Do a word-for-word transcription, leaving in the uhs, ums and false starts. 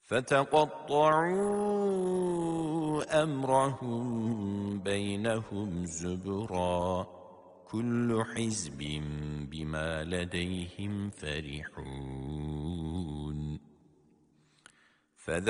فتقطعوا أمرهم بينهم زبرا كل حزب بما لديهم فرحون